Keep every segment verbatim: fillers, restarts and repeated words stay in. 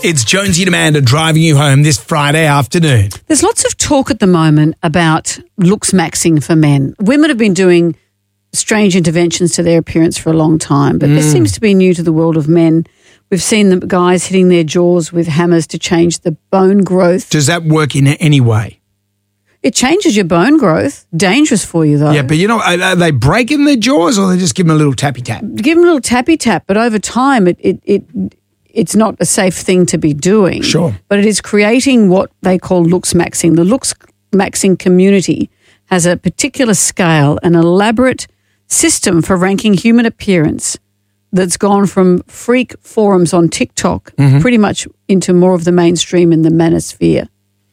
It's Jonesy and Amanda driving you home this Friday afternoon. There's lots of talk at the moment about looks maxing for men. Women have been doing strange interventions to their appearance for a long time, but mm. this seems to be new to the world of men. We've seen the guys hitting their jaws with hammers to change the bone growth. Does that work in any way? It changes your bone growth. Dangerous for you, though. Yeah, but you know, are, are they breaking their jaws or they just give them a little tappy tap? Give them a little tappy tap, but over time it it, it it's not a safe thing to be doing. Sure. But it is creating what they call looks maxing. The looks maxing community has a particular scale, an elaborate system for ranking human appearance that's gone from freak forums on TikTok mm-hmm. pretty much into more of the mainstream in the manosphere.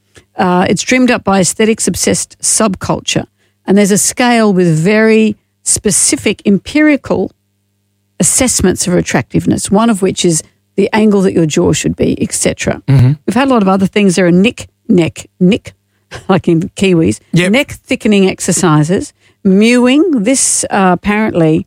Uh, it's dreamed up by aesthetics-obsessed subculture, and there's a scale with very specific empirical assessments of attractiveness, one of which is the angle that your jaw should be, et cetera. Mm-hmm. We've had a lot of other things. There are nick, neck, nick, like in Kiwis, yep. neck thickening exercises, mewing. This uh, apparently,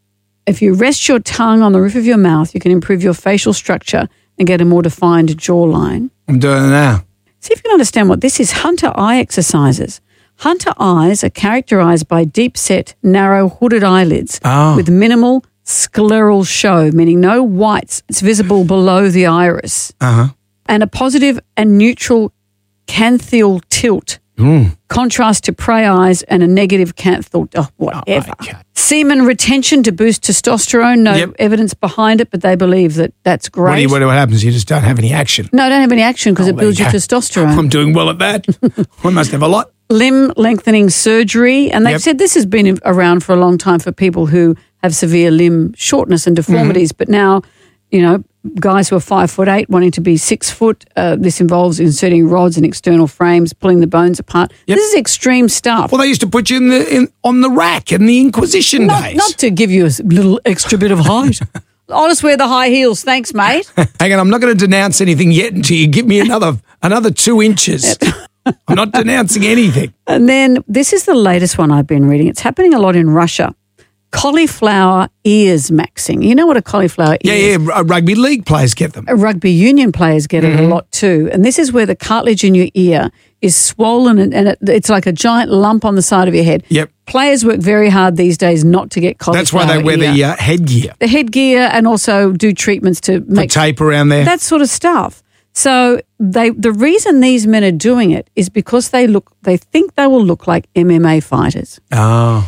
if you rest your tongue on the roof of your mouth, you can improve your facial structure and get a more defined jawline. I'm doing it now. See if you can understand what this is. Hunter eye exercises. Hunter eyes are characterized by deep-set, narrow, hooded eyelids oh. with minimal scleral show, meaning no whites. It's visible below the iris. Uh-huh. And a positive and neutral canthal tilt. Mm. Contrast to prey eyes and a negative canthal, oh, whatever. Oh, okay. Semen retention to boost testosterone. No yep. evidence behind it, but they believe that that's great. What, do you, what, what happens? You just don't have any action. No, don't have any action because oh, it builds you your testosterone. I'm doing well at that. I must have a lot. Limb lengthening surgery. And they've yep. said this has been around for a long time for people who have severe limb shortness and deformities. Mm-hmm. But now, you know, guys who are five foot eight wanting to be six foot, uh, this involves inserting rods in external frames, pulling the bones apart. Yep. This is extreme stuff. Well, they used to put you in the in, on the rack in the Inquisition not, days. Not to give you a little extra bit of height. I'll just wear the high heels. Thanks, mate. Hang on, I'm not going to denounce anything yet until you give me another another two inches. I'm not denouncing anything. And then this is the latest one I've been reading. It's happening a lot in Russia. Cauliflower ears maxing. You know what a cauliflower yeah, ear is? Yeah, yeah. Rugby league players get them. Rugby union players get mm-hmm. it a lot too. And this is where the cartilage in your ear is swollen and, and it, it's like a giant lump on the side of your head. Yep. Players work very hard these days not to get cauliflower That's why they wear ear. the uh, headgear. The headgear and also do treatments to make... Put tape around there. That sort of stuff. So they the reason these men are doing it is because they look they think they will look like M M A fighters. Oh.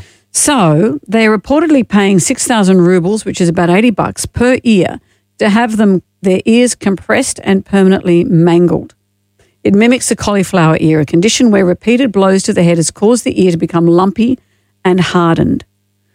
So they're reportedly paying six thousand rubles, which is about eighty bucks per ear, to have them their ears compressed and permanently mangled. It mimics the cauliflower ear, a condition where repeated blows to the head has caused the ear to become lumpy and hardened.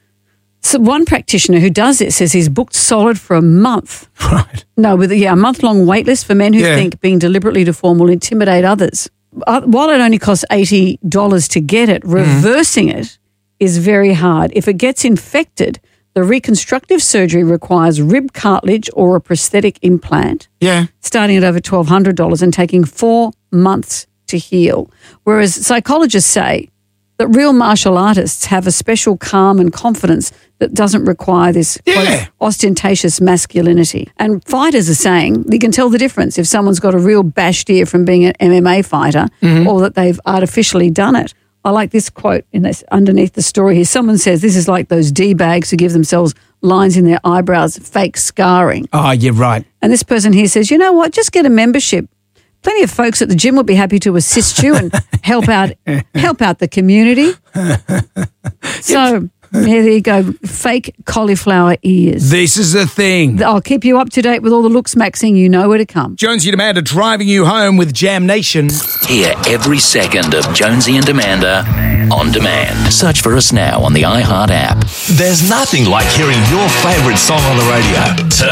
So one practitioner who does this says he's booked solid for a month. Right. No, with yeah, a month-long wait list for men who yeah. think being deliberately deformed will intimidate others. Uh, while it only costs eighty dollars to get it, reversing mm. it is very hard. If it gets infected, the reconstructive surgery requires rib cartilage or a prosthetic implant, yeah, starting at over twelve hundred dollars and taking four months to heal. Whereas psychologists say that real martial artists have a special calm and confidence that doesn't require this yeah. ostentatious masculinity. And fighters are saying you can tell the difference if someone's got a real bashed ear from being an M M A fighter mm-hmm. or that they've artificially done it. I like this quote in this underneath the story here. Someone says this is like those D-bags who give themselves lines in their eyebrows, fake scarring. Oh, you're right. And this person here says, you know what, just get a membership. Plenty of folks at the gym would be happy to assist you and help out help out the community. So, yeah, there you go. Fake cauliflower ears. This is the thing. I'll keep you up to date with all the looks maxing. You know where to come. Jonesy and Amanda driving you home with Jam Nation. Hear every second of Jonesy and Amanda on demand. Search for us now on the iHeart app. There's nothing like hearing your favourite song on the radio.